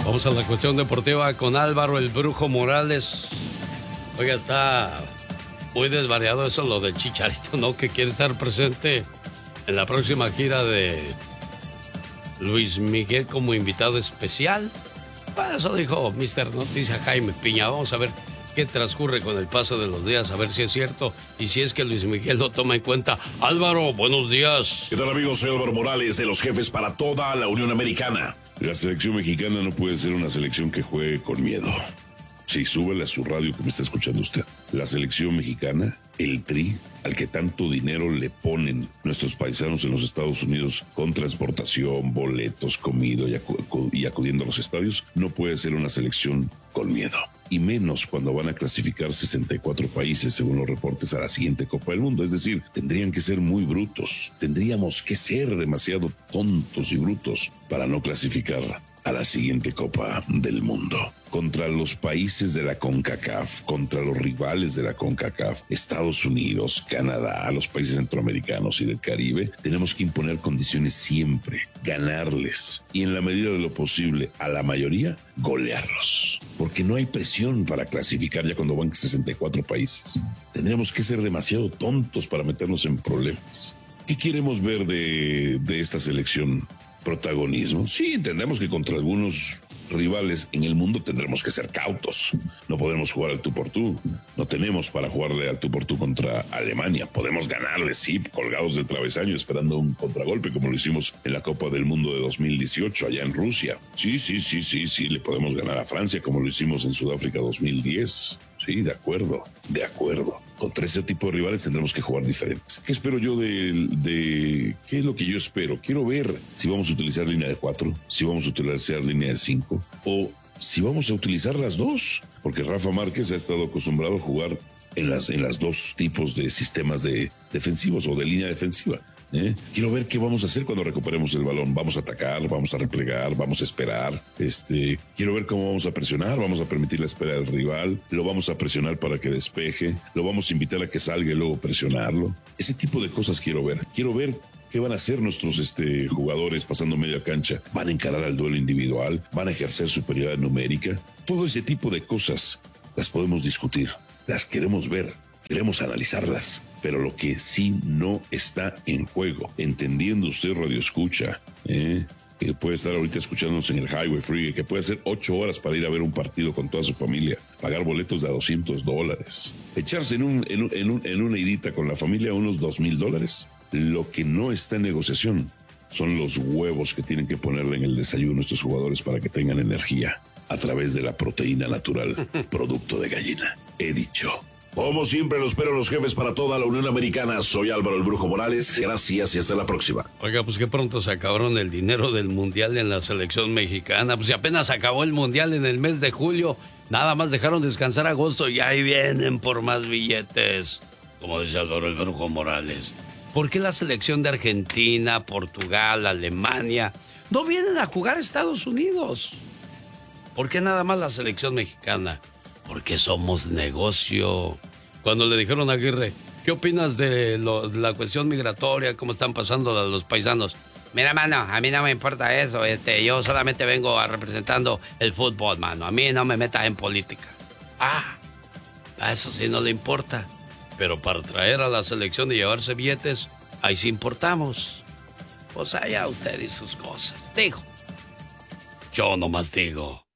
Vamos a la cuestión deportiva con Álvaro el Brujo Morales. Oiga, está muy desvariado eso lo del Chicharito, ¿no? Que quiere estar presente en la próxima gira de Luis Miguel como invitado especial. Bueno, eso dijo Mr. Noticia Jaime Piña. Vamos a ver qué transcurre con el paso de los días, a ver si es cierto y si es que Luis Miguel lo toma en cuenta. Álvaro, buenos días. ¿Qué tal, amigos? Soy Álvaro Morales, de los jefes para toda la Unión Americana. La selección mexicana no puede ser una selección que juegue con miedo. Sí, súbele a su radio que me está escuchando usted. La selección mexicana, el Tri, al que tanto dinero le ponen nuestros paisanos en los Estados Unidos con transportación, boletos, comida y acudiendo a los estadios, no puede ser una selección con miedo. Y menos cuando van a clasificar 64 países, según los reportes, a la siguiente Copa del Mundo. Es decir, tendrían que ser muy brutos. Tendríamos que ser demasiado tontos y brutos para no clasificar a la siguiente Copa del Mundo. Contra los países de la CONCACAF, contra los rivales de la CONCACAF, Estados Unidos, Canadá, los países centroamericanos y del Caribe, tenemos que imponer condiciones siempre, ganarles y en la medida de lo posible a la mayoría, golearlos. Porque no hay presión para clasificar ya cuando van 64 países. Tendríamos que ser demasiado tontos para meternos en problemas. ¿Qué queremos ver de esta selección? Protagonismo. Sí, entendemos que contra algunos rivales en el mundo tendremos que ser cautos. No podemos jugar al tú por tú. No tenemos para jugarle al tú por tú contra Alemania. Podemos ganarle, sí, colgados del travesaño, esperando un contragolpe, como lo hicimos en la Copa del Mundo de 2018, allá en Rusia. Sí, le podemos ganar a Francia, como lo hicimos en Sudáfrica 2010. Sí, de acuerdo. Contra ese tipo de rivales tendremos que jugar diferentes. ¿Qué espero yo qué es lo que yo espero? Quiero ver si vamos a utilizar línea de 4, si vamos a utilizar línea de 5 o si vamos a utilizar las dos, porque Rafa Márquez ha estado acostumbrado a jugar en las dos tipos de sistemas defensivos o de línea defensiva. Quiero ver qué vamos a hacer cuando recuperemos el balón. Vamos a atacar, vamos a replegar, vamos a esperar. Quiero ver cómo vamos a presionar. Vamos a permitir la espera del rival. Lo vamos a presionar para que despeje. Lo vamos a invitar a que salga y luego presionarlo. Ese tipo de cosas quiero ver. Quiero ver qué van a hacer nuestros jugadores pasando media cancha. ¿Van a encarar al duelo individual? ¿Van a ejercer superioridad numérica? Todo ese tipo de cosas las podemos discutir. Las queremos ver. Queremos analizarlas, pero lo que sí no está en juego, entendiendo usted radioescucha, que puede estar ahorita escuchándonos en el Highway Free, que puede hacer 8 horas para ir a ver un partido con toda su familia, pagar boletos de $200, echarse en una idita con la familia unos $2,000. Lo que no está en negociación son los huevos que tienen que ponerle en el desayuno a estos jugadores para que tengan energía a través de la proteína natural, producto de gallina. He dicho. Como siempre, lo espero los jefes para toda la Unión Americana. Soy Álvaro el Brujo Morales. Gracias y hasta la próxima. Oiga, pues qué pronto se acabaron el dinero del Mundial en la selección mexicana. Pues si apenas acabó el Mundial en el mes de julio, nada más dejaron descansar agosto y ahí vienen por más billetes. Como dice Álvaro el Brujo Morales. ¿Por qué la selección de Argentina, Portugal, Alemania no vienen a jugar a Estados Unidos? ¿Por qué nada más la selección mexicana? Porque somos negocio. Cuando le dijeron a Aguirre, ¿qué opinas de la cuestión migratoria? ¿Cómo están pasando a los paisanos? Mira, mano, a mí no me importa eso. Yo solamente vengo representando el fútbol, mano. A mí no me metas en política. A eso sí no le importa. Pero para traer a la selección y llevarse billetes, ahí sí importamos. Pues allá usted y sus cosas. Digo. Yo nomás digo.